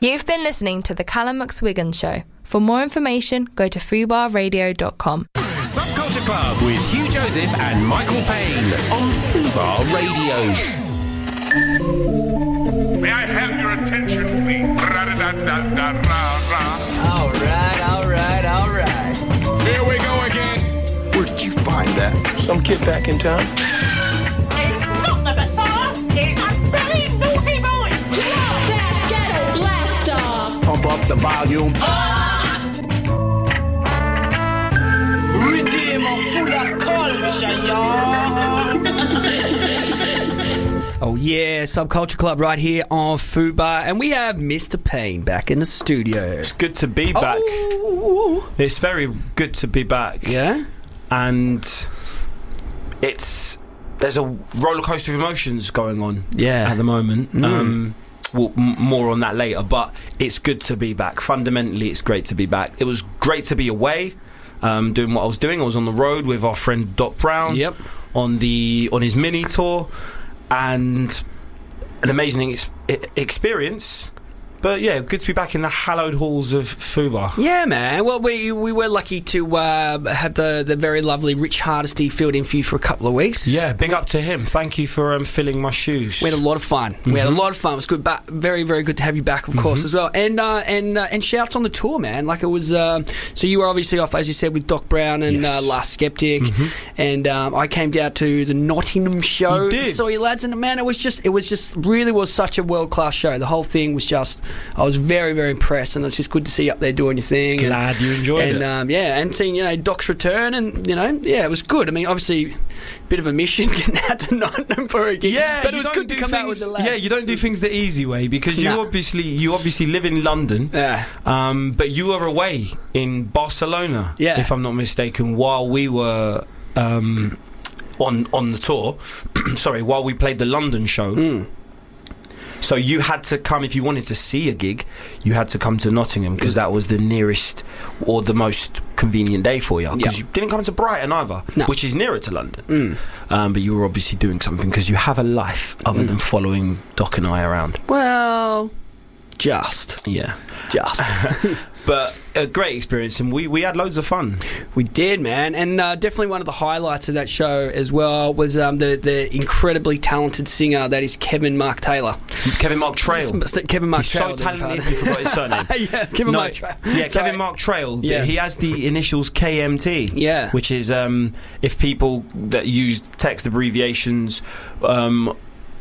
You've been listening to The Callum McSwiggan Show. For more information, go to fubarradio.com. Subculture Club with Hugh Joseph and Michael Payne on Fubar Radio. May I have your attention, please? All right. Here we go again. Where did you find that? Some kid back in town? It's not the Bazaar. It's a very naughty boy. Drop that ghetto blaster. Pump up the volume. Redeemer full of culture, y'all. Oh yeah, Subculture Club right here on Fubar, and we have Mr. Payne back in the studio. It's good to be back. Oh. It's very good to be back. Yeah? And there's a roller coaster of emotions going on at the moment. More on that later, but it's good to be back. Fundamentally, it's great to be back. It was great to be away, doing what I was doing. I was on the road with our friend Doc Brown on his mini tour, and an amazing experience. But yeah, good to be back in the hallowed halls of Fubar. Yeah, man. Well, we were lucky to have the very lovely Rich Hardesty filled in for you for a couple of weeks. Yeah, big up to him. Thank you for filling my shoes. We had a lot of fun. We had a lot of fun. It was good, but very, very good to have you back, of course, as well. And shouts on the tour, man. Like it was. So you were obviously off, as you said, with Doc Brown and Last Skeptic, and I came down to the Nottingham show. You did. Saw you lads, and man, it was just really was such a world class show. The whole thing was just. I was very, very impressed, and it was just good to see you up there doing your thing. Glad you enjoyed it. And seeing Doc's return, and it was good. I mean, obviously, a bit of a mission getting out to Nottingham for a gig. Yeah, but it was good to come out with the lads. Yeah, you don't do things the easy way because you obviously live in London. Yeah. But you were away in Barcelona, if I'm not mistaken, while we were on the tour. Sorry, while we played the London show. So you had to come, if you wanted to see a gig, you had to come to Nottingham because that was the nearest or the most convenient day for you. Because you didn't come to Brighton either, which is nearer to London. But you were obviously doing something because you have a life other than following Doc and I around. Well, just. But a great experience, and we had loads of fun. We did, man, and definitely one of the highlights of that show as well was the incredibly talented singer that is Kevin Mark Taylor. Kevin Mark Trail. Kevin Mark Trail. He's so talented, you forgot his surname. Kevin Mark Trail. Yeah, Kevin Mark Trail. Yeah. He has the initials KMT. Yeah. Which is, if people that use text abbreviations know,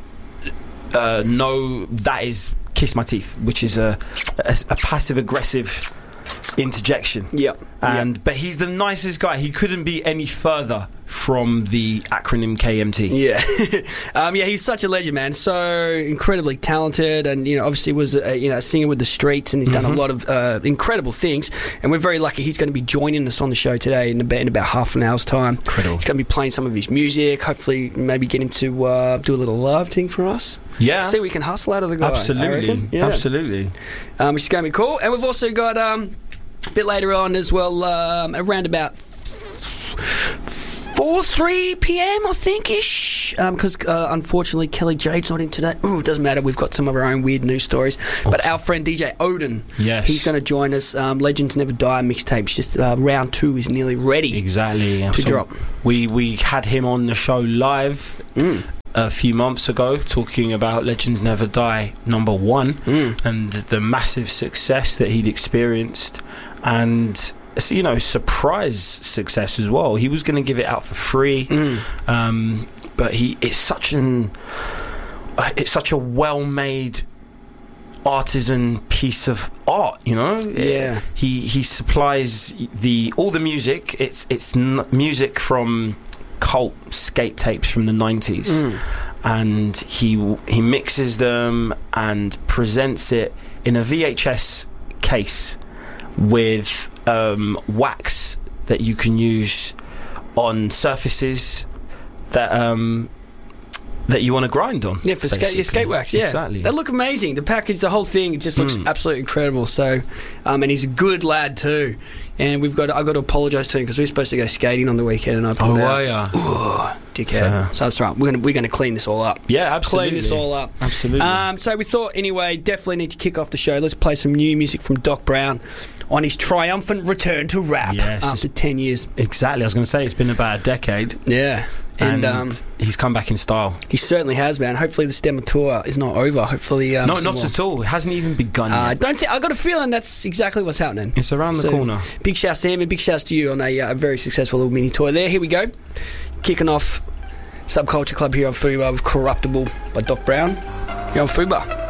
that is Kiss My Teeth, which is a passive-aggressive interjection. But he's the nicest guy. He couldn't be any further from the acronym KMT. He's such a legend, man. So incredibly talented, and obviously was a singer with the Streets, and he's done a lot of incredible things. And we're very lucky he's going to be joining us on the show today in about half an hour's time. Incredible. He's going to be playing some of his music. Hopefully, maybe get him to do a little love thing for us. Yeah. See what we can hustle out of the guy. Absolutely. Absolutely. Which is going to be cool. And we've also got a bit later on as well, around about 3 p.m. I think-ish, because unfortunately Kelly Jade's not in today. It doesn't matter, we've got some of our own weird news stories. Awesome. But our friend DJ Odin, he's going to join us. Legends Never Die mixtapes, just round 2 is nearly ready to drop. We had him on the show live a few months ago talking about Legends Never Die #1 and the massive success that he'd experienced, and surprise success as well. He was going to give it out for free, but it's such a well-made artisan piece of art, he supplies all the music. It's music from cult skate tapes from the 90s, and he mixes them and presents it in a VHS case with wax that you can use on surfaces that that you want to grind on. Yeah, for skate wax, yeah. Exactly. They look amazing. The package, the whole thing, it just looks absolutely incredible. So, and he's a good lad too. And I've got to apologise to him because we were supposed to go skating on the weekend and I pulled out. Oh, yeah. Dickhead. Fair. So that's right. We're going to clean this all up. Yeah, absolutely. Clean this all up. Absolutely. So we thought, anyway, definitely need to kick off the show. Let's play some new music from Doc Brown on his triumphant return to rap after 10 years. Exactly. I was going to say, it's been about a decade. Yeah. And he's come back in style. He certainly has, man. Hopefully the STEM tour is not over. Hopefully, not at all. It hasn't even begun yet. I got a feeling that's exactly what's happening. It's around the corner. Big shouts to him and big shouts to you on a very successful little mini tour there. Here we go. Kicking off Subculture Club here on Fubar with Corruptible by Doc Brown. You're on Fubar.